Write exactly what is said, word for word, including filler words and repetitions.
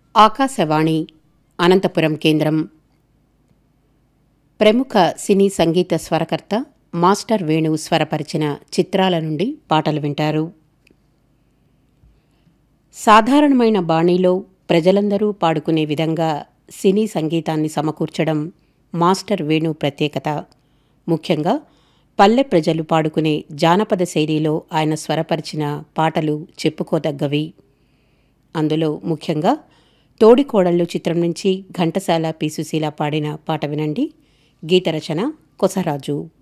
ఆకాశవాణి అనంతపురం కేంద్రం. ప్రముఖ సినీ సంగీత స్వరకర్త మాస్టర్ వేణు స్వరపరిచిన చిత్రాల నుండి పాటలు వింటారు. సాధారణమైన బాణీలో ప్రజలందరూ పాడుకునే విధంగా సినీ సంగీతాన్ని సమకూర్చడం మాస్టర్ వేణు ప్రత్యేకత. ముఖ్యంగా పల్లె ప్రజలు పాడుకునే జానపద శైలిలో ఆయన స్వరపరిచిన పాటలు చెప్పుకోదగ్గవి. అందులో ముఖ్యంగా తోడికోడళ్ళు చిత్రం నుంచి ఘంటసాల పి సుశీల పాడిన పాట వినండి. గీతరచన కొసరాజు.